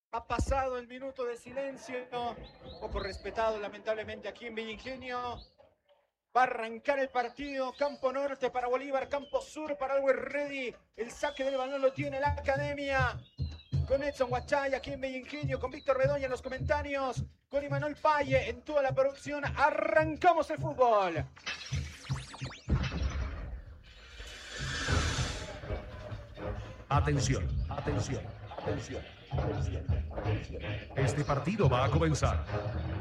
Ha pasado el minuto de silencio, poco respetado lamentablemente aquí en Villingenio. Va a arrancar el partido, campo norte para Bolívar, campo sur para Always Ready. El saque del balón lo tiene la academia. Con Edson Huachay aquí en Villingenio, con Víctor Bedoya en los comentarios, con Imanol Paye en toda la producción. Arrancamos el fútbol. Atención, atención, atención, atención, atención. Este partido va a comenzar.